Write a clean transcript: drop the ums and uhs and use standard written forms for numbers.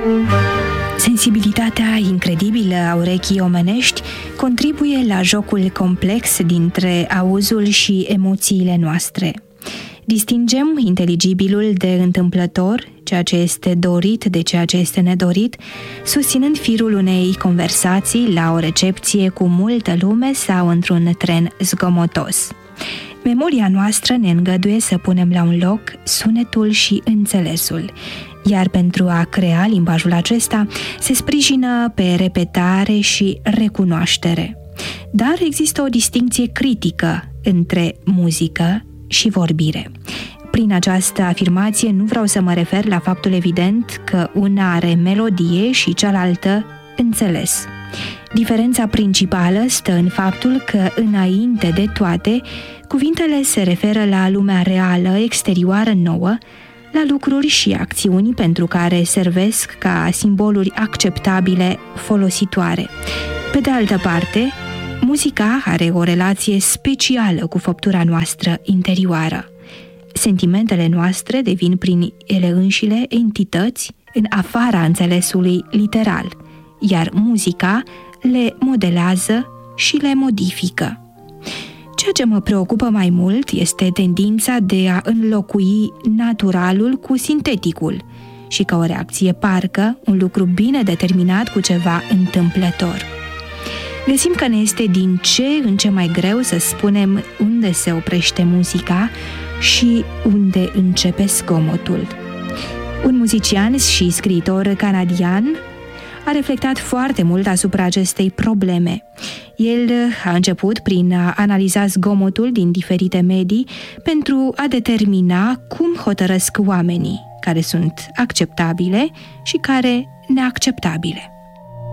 Sensibilitatea incredibilă a urechii omenești contribuie la jocul complex dintre auzul și emoțiile noastre. Distingem inteligibilul de întâmplător, ceea ce este dorit de ceea ce este nedorit, susținând firul unei conversații la o recepție cu multă lume sau într-un tren zgomotos. Memoria noastră ne îngăduie să punem la un loc sunetul și înțelesul, iar pentru a crea limbajul acesta se sprijină pe repetare și recunoaștere. Dar există o distincție critică între muzică și vorbire. Prin această afirmație nu vreau să mă refer la faptul evident că una are melodie și cealaltă înțeles. Diferența principală stă în faptul că, înainte de toate, cuvintele se referă la lumea reală, exterioară nouă, la lucruri și acțiuni pentru care servesc ca simboluri acceptabile, folositoare. Pe de altă parte, muzica are o relație specială cu făptura noastră interioară. Sentimentele noastre devin prin ele înșile entități în afara înțelesului literal, iar muzica le modelează și le modifică. Ceea ce mă preocupă mai mult este tendința de a înlocui naturalul cu sinteticul și, ca o reacție parcă, un lucru bine determinat cu ceva întâmplător. Găsim că ne este din ce în ce mai greu să spunem unde se oprește muzica și unde începe zgomotul. Un muzician și scriitor canadian a reflectat foarte mult asupra acestei probleme. El a început prin a analiza zgomotul din diferite medii pentru a determina cum hotărăsc oamenii, care sunt acceptabile și care neacceptabile.